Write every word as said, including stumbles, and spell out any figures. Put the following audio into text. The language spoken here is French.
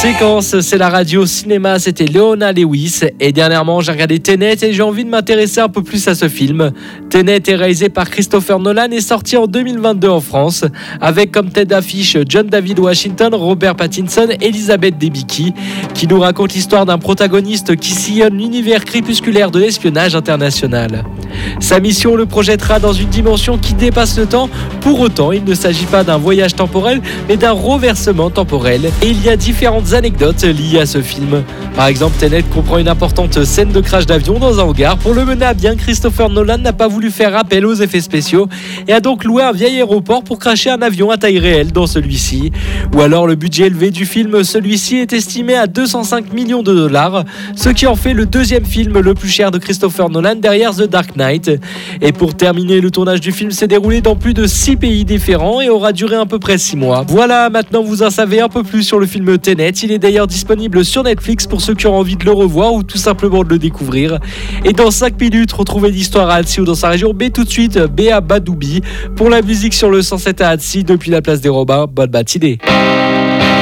Séquence, c'est la radio cinéma, c'était Leona Lewis. Et dernièrement, j'ai regardé Tenet et j'ai envie de m'intéresser un peu plus à ce film. Tenet est réalisé par Christopher Nolan et sorti en deux mille vingt-deux en France, avec comme tête d'affiche John David Washington, Robert Pattinson, Elizabeth Debicki, qui nous raconte l'histoire d'un protagoniste qui sillonne l'univers crépusculaire de l'espionnage international. Sa mission le projettera dans une dimension qui dépasse le temps. Pour autant, il ne s'agit pas d'un voyage temporel, mais d'un renversement temporel. Et il y a différentes anecdotes liées à ce film. Par exemple, Tenet comprend une importante scène de crash d'avion dans un hangar. Pour le mener à bien, Christopher Nolan n'a pas voulu faire appel aux effets spéciaux et a donc loué un vieil aéroport pour crasher un avion à taille réelle dans celui-ci. Ou alors le budget élevé du film, celui-ci est estimé à deux cent cinq millions de dollars, ce qui en fait le deuxième film le plus cher de Christopher Nolan derrière The Dark Knight. Et pour terminer, le tournage du film s'est déroulé dans plus de six pays différents et aura duré à peu près six mois. Voilà, maintenant vous en savez un peu plus sur le film Tenet. Il est d'ailleurs disponible sur Netflix pour ceux qui ont envie de le revoir ou tout simplement de le découvrir. Et dans cinq minutes, retrouvez l'histoire à Annecy ou dans sa région. Mais tout de suite, Béa Badoubi pour la musique sur le cent sept à Annecy depuis la place des Robins. Bonne matinée.